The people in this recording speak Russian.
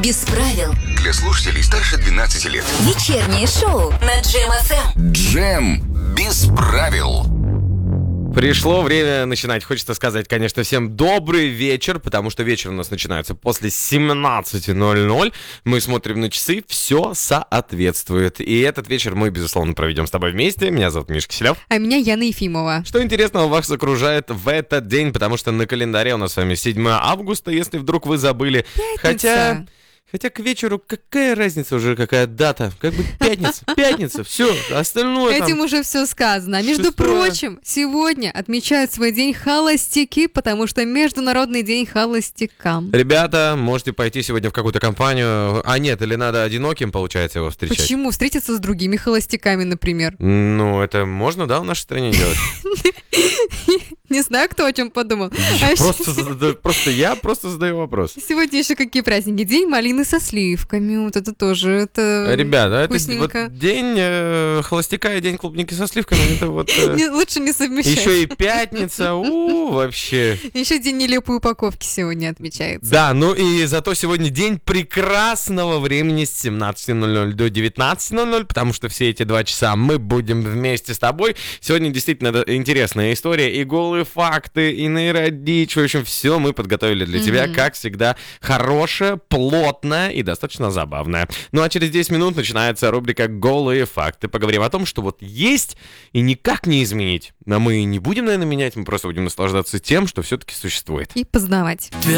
Без правил. Для слушателей старше 12 лет. Вечернее шоу на Джем ФМ. Джем без правил. Пришло время начинать. Хочется сказать, конечно, всем добрый вечер, потому что вечер у нас начинается после 17:00. Мы смотрим на часы, все соответствует. И этот вечер мы, безусловно, проведем с тобой вместе. Меня зовут Мишка Киселев. А меня Яна Ефимова. Что интересного вас окружает в этот день, потому что на календаре у нас с вами 7 августа, если вдруг вы забыли. Пятница. Хотя к вечеру какая разница уже, какая дата? Как бы пятница, все, остальное Этим там... уже все сказано. А между Шестое. прочим, сегодня отмечают свой день холостяки, потому что Международный день холостяка. Ребята, можете пойти сегодня в какую-то компанию. А нет, или надо одиноким, получается, его встречать? Почему? Встретиться с другими холостяками, например. Ну, это можно, да, в нашей стране делать? Не знаю, кто о чем подумал. Я просто задаю вопрос. Сегодня еще какие праздники? День малины со сливками. Вот это тоже, Ребята, это вкусненько. вот день холостяка и день клубники со сливками, это вот... Лучше не совмещать. Еще и пятница, вообще. Еще день нелепой упаковки сегодня отмечается. Да, ну и зато сегодня день прекрасного времени с 17:00 до 19:00, потому что все эти 2 часа мы будем вместе с тобой. Сегодня действительно интересная история, и голые факты, и нейродичь, в общем, все мы подготовили для тебя, как всегда, хорошее, плотное и достаточно забавное. Ну а через 10 минут начинается рубрика «Голые факты». Поговорим о том, что вот есть и никак не изменить. Но мы не будем, наверное, менять, мы просто будем наслаждаться тем, что все-таки существует. И познавать.